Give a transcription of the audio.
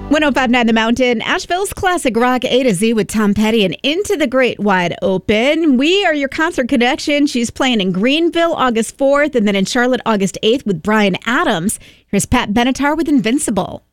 105.9 The Mountain, Asheville's classic rock A to Z with Tom Petty and Into the Great Wide Open. We are your concert connection. She's playing in Greenville August 4th and then in Charlotte August 8th with Bryan Adams. Here's Pat Benatar with Invincible.